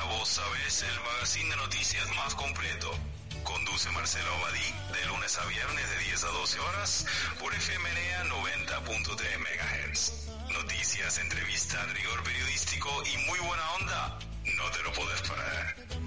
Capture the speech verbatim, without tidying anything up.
Vos Sabés, el magazine de noticias más completo. Conduce Marcelo Abadí de lunes a viernes de diez a doce horas por F M N A noventa punto tres megahertz. Noticias, entrevistas, rigor periodístico y muy buena onda. No te lo podés perder.